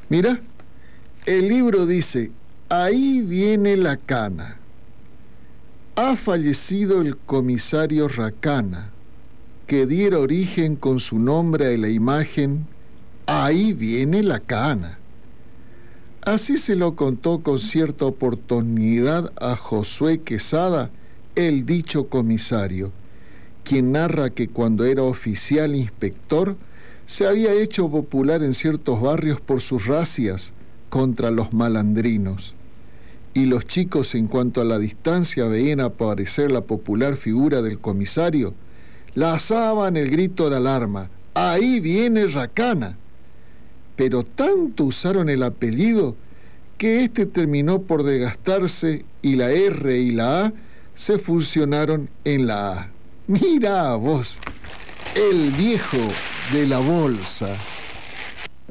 Mira, el libro dice, ahí viene la cana. Ha fallecido el comisario Racana, que diera origen con su nombre a la imagen, ahí viene la cana. Así se lo contó con cierta oportunidad a Josué Quesada, el dicho comisario, quien narra que cuando era oficial inspector se había hecho popular en ciertos barrios por sus racias contra los malandrinos. Y los chicos, en cuanto a la distancia veían aparecer la popular figura del comisario, lanzaban el grito de alarma, ¡ahí viene Racana! Pero tanto usaron el apellido que este terminó por desgastarse y la R y la A se fusionaron en la A. Mira vos, el viejo de la bolsa.